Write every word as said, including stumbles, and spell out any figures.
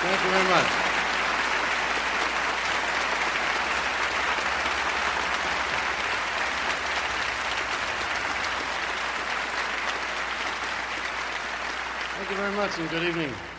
Thank you very much. Thank you very much, and good evening.